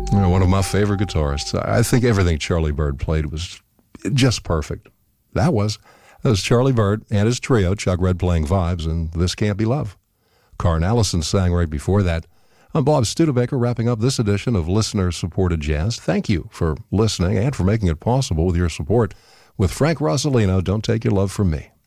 One of my favorite guitarists. I think everything Charlie Byrd played was just perfect. That was Charlie Byrd and his trio, Chuck Red playing vibes, and This Can't Be Love. Carn Allison sang right before that. I'm Bob Studebaker, wrapping up this edition of Listener-Supported Jazz. Thank you for listening and for making it possible with your support. With Frank Rosalino, Don't Take Your Love From Me.